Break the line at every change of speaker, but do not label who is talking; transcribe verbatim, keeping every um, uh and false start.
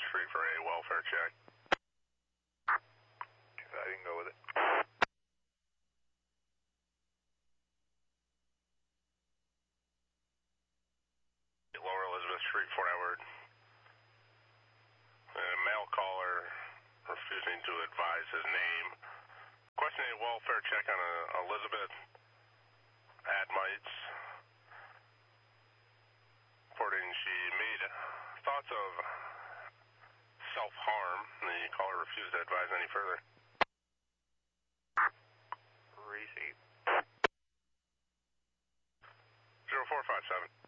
Street for a welfare check.
I can go with it.
Lower Elizabeth Street for Edward. A male caller refusing to advise his name. Questioning a welfare check on a Elizabeth Admites. Reporting she made thoughts of self-harm. The caller refused to advise any further.
Receipt.
zero four five seven.